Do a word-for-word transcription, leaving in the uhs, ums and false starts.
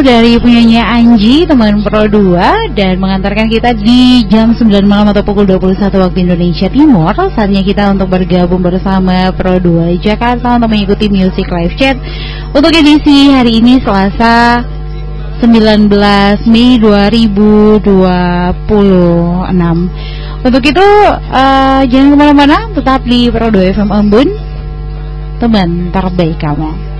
dari penyanyi Anji, teman Pro dua, dan mengantarkan kita di jam sembilan malam atau pukul dua puluh satu waktu Indonesia Timur. Saatnya kita untuk bergabung bersama Pro dua Jakarta untuk mengikuti Music Live Chat untuk edisi hari ini Selasa sembilan belas Mei dua ribu dua puluh enam. Untuk itu uh, jangan kemana-mana, tetap di Pro dua F M Embun, teman terbaik kamu.